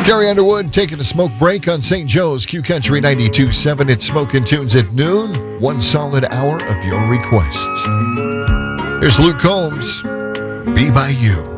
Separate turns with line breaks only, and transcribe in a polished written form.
Carrie Underwood taking a smoke break on St. Joe's Q Country 92.7. It's Smoking Tunes at noon. 1 solid hour of your requests. Here's Luke Combs. Be By You.